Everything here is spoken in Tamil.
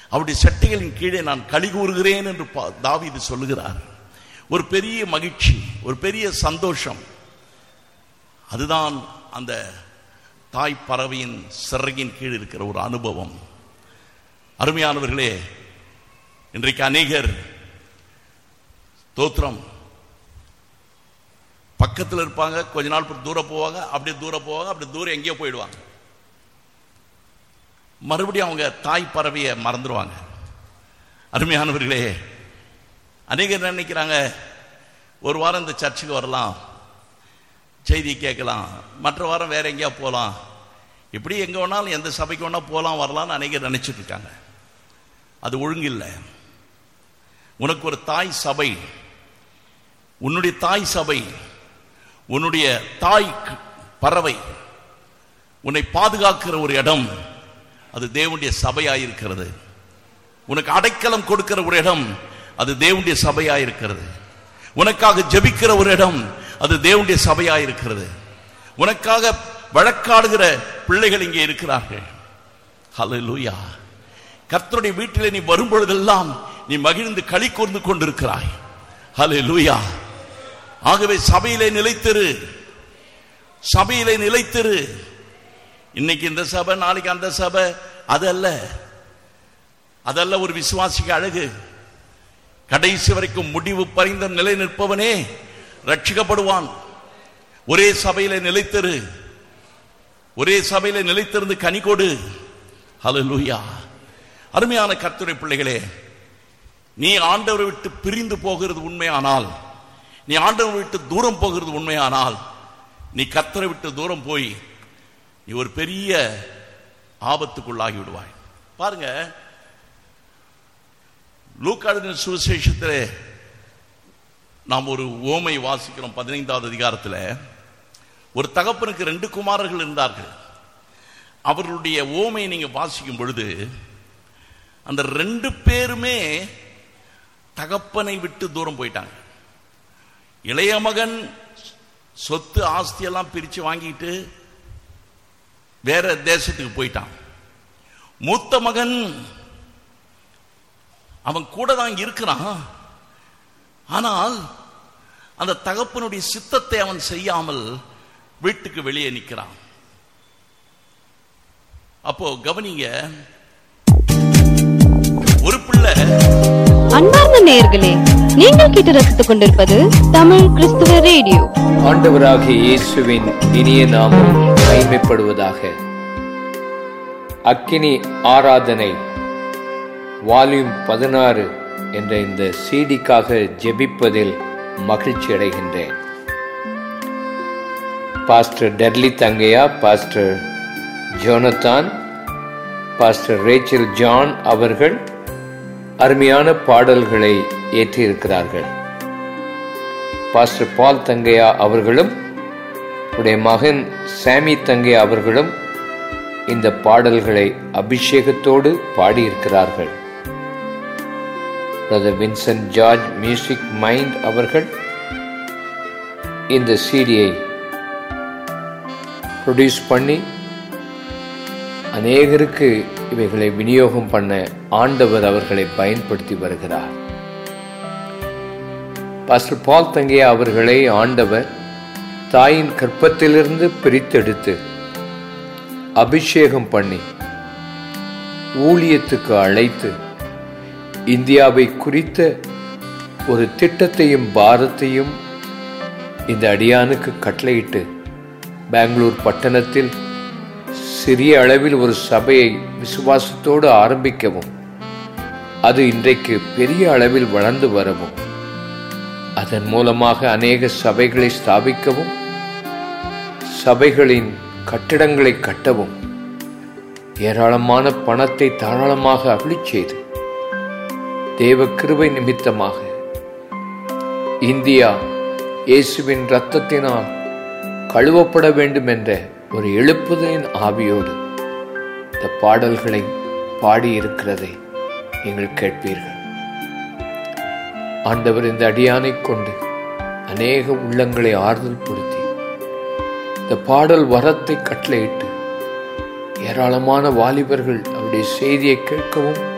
அவருடைய சட்டைகளின் கீழே நான் களி கூறுகிறேன் என்று தாவீது சொல்லுகிறார். ஒரு பெரிய மகிழ்ச்சி, ஒரு பெரிய சந்தோஷம். அதுதான் அந்த தாய் பறவையின் சிறகின் கீழ் இருக்கிற ஒரு அனுபவம். அருமையானவர்களே, இன்றைக்கு அநேகர் தோத்திரம் பக்கத்தில் இருப்பாங்க, கொஞ்ச நாள் தூரம் போவாங்க, அப்படியே தூரம் போவாங்க, அப்படி தூரம் எங்கேயோ போயிடுவாங்க. மறுபடியும் அவங்க தாய் பறவையை மறந்துடுவாங்க. அருமையானவர்களே, அநேகர் நினைக்கிறாங்க ஒரு வாரம் இந்த சர்ச்சுக்கு வரலாம், செய்தி கேட்கலாம், மற்ற வாரம் வேற எங்கேயா போகலாம், இப்படி எங்கே வேணாலும் எந்த சபைக்கு வேணா போகலாம் வரலாம்னு அநேகர் நினைச்சிட்டு இருக்காங்க. அது ஒழுங்கில்லை. உனக்கு ஒரு தாய் சபை, உன்னுடைய தாய் சபை, உன்னுடைய தாய் பறவை, உன்னை பாதுகாக்கிற ஒரு இடம், அது தேவனுடைய சபையாயிருக்கிறது. உனக்கு அடைக்கலம் கொடுக்கிற ஒரு இடம், அது தேவனுடைய சபையாயிருக்கிறது. உனக்காக ஜெபிக்கிற ஒரு இடம், அது தேவனுடைய சபையாயிருக்கிறது. உனக்காக வழக்காடுகிற பிள்ளைகள் இங்கே இருக்கிறார்கள். ஹல்லேலூயா. கர்த்தருடைய வீட்டிலே நீ வரும்பொழுதெல்லாம் நீ மகிழ்ந்து களி கூர்ந்து கொண்டிருக்கிறாய். ஹல்லேலூயா. ஆகவே சபையிலே நிலைத்திரு, சபையிலே நிலைத்திரு. இன்னைக்கு இந்த சபை, நாளைக்கு அந்த சபை, அதல்ல, அதல்ல ஒரு விசுவாசிக்கு அழகு. கடைசி வரைக்கும் முடிவு பரிந்த நிலை நிற்பவனே ரட்சிக்கப்படுவான். ஒரே சபையில நிலைத்திரு, ஒரே சபையில நிலைத்திருந்து கனி கொடு. ஹல்லேலூயா. அருமையான கர்த்தருடைய பிள்ளைகளே, நீ ஆண்டவரை விட்டு பிரிந்து போகிறது உண்மையானால், நீ ஆண்டவரை விட்டு தூரம் போகிறது உண்மையானால், நீ கர்த்தரை விட்டு தூரம் போய் நீ ஒரு பெரிய ஆபத்துக்குள்ளாகி விடுவாய். பாருங்க, லூக்கா எழுதின சுவிசேஷத்திலே நாம் ஒரு ஓமை வாசிக்கிறோம். 15வது அதிகாரத்தில் ஒரு தகப்பனுக்கு 2 குமாரர்கள் இருந்தார்கள். அவர்களுடைய ஓமையை நீங்க வாசிக்கும் பொழுது அந்த 2 பேருமே தகப்பனை விட்டு தூரம் போயிட்டாங்க. இளைய மகன் சொத்து ஆஸ்தியெல்லாம் பிரித்து வாங்கிட்டு வேற தேசத்துக்கு போயிட்டான். மூத்த மகன் அவன் கூட தான் இருக்கிறான், ஆனால் அந்த தகப்பனுடைய சித்தத்தை அவன் செய்யாமல் வீட்டுக்கு வெளியே நிற்கிறான். அப்போ கவனிங்க, ஒரு பிள்ளை. அன்பார்ந்த நேயர்களே, நீங்கள் கேட்டு ரசித்துக் கொண்டிருப்பது தமிழ் கிறிஸ்துவ ரேடியோ. ஆண்டவராகிய இயேசுவின் இனிய நாமம் மகிமைப்படுவதாக. அக்கினி ஆராதனை வால்யூம் 16 என்ற இந்த சிடிக்காக ஜெபிப்பதில் மகிழ்ச்சி அடைகின்றேன். பாஸ்டர் டெர்லி தங்கையா, pastor Jonathan, pastor Rachel John அவர்கள் அருமையான பாடல்களை ஏற்றியிருக்கிறார்கள். பாஸ்டர் பால் தங்கையா அவர்களும் உடைய மகன் சாமி தங்கையா அவர்களும் இந்த பாடல்களை அபிஷேகத்தோடு பாடியிருக்கிறார்கள். Brother Vincent George music mind அவர்கள் இந்த சிடியை ப்ரொடியூஸ் பண்ணி அநேகருக்கு இவைகளை விநியோகம் பண்ண ஆண்டவர் அவர்களை பயன்படுத்தி வருகிறார். பாஸ்டர் பால் தங்கையா அவர்களை ஆண்டவர் தாயின் கற்பத்திலிருந்து பிரித்தெடுத்து அபிஷேகம் பண்ணி ஊழியத்துக்கு அழைத்து இந்தியாவை குறித்த ஒரு திட்டத்தையும் பாரத்தையும் இந்த அடியானுக்கு கட்டளையிட்டு பெங்களூர் பட்டணத்தில் சிறிய அளவில் ஒரு சபையை விசுவாசத்தோடு ஆரம்பிக்கவும், அது இன்றைக்கு பெரிய அளவில் வளர்ந்து வரவும், அதன் மூலமாக அநேக சபைகளை ஸ்தாபிக்கவும், சபைகளின் கட்டிடங்களை கட்டவும், ஏராளமான பணத்தை தாராளமாக அருளிச் செய்து தேவ கிருபை நிமித்தமாக இந்தியா இயேசுவின் இரத்தத்தினால் கழுவப்பட வேண்டும் என்ற ஒரு எழுப்புதலின் ஆவியோடு இந்த பாடல்களை பாடியிருக்கிறதை நீங்கள் கேட்பீர்கள். ஆண்டவர் இந்த அடியானை கொண்டு அநேக உள்ளங்களை ஆறுதல் படுத்தி இந்த பாடல் வரத்தை கட்டளையிட்டு ஏராளமான வாலிபர்கள் அவருடைய செய்தியை கேட்கவும்